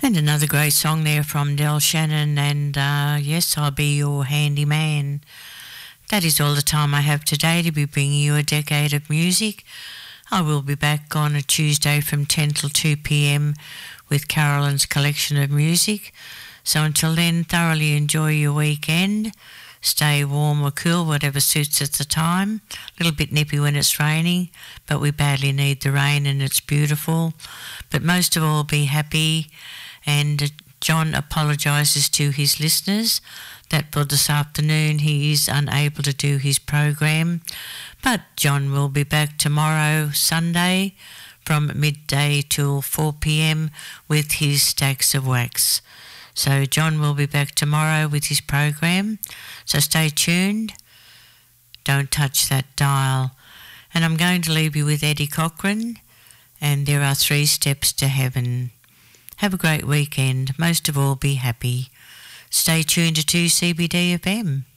And another great song there from Del Shannon, and yes, I'll be your handyman. That is all the time I have today to be bringing you a decade of music. I will be back on a Tuesday from 10 till 2 p.m. with Carolyn's collection of music. So until then, thoroughly enjoy your weekend. Stay warm or cool, whatever suits at the time. A little bit nippy when it's raining, but we badly need the rain and it's beautiful. But most of all, be happy. And John apologises to his listeners that for this afternoon he is unable to do his program. But John will be back tomorrow, Sunday, from midday till 4 p.m. with his Stacks of Wax. So John will be back tomorrow with his program. So stay tuned. Don't touch that dial. And I'm going to leave you with Eddie Cochran. And there are 3 steps to heaven. Have a great weekend. Most of all, be happy. Stay tuned to 2CBD FM.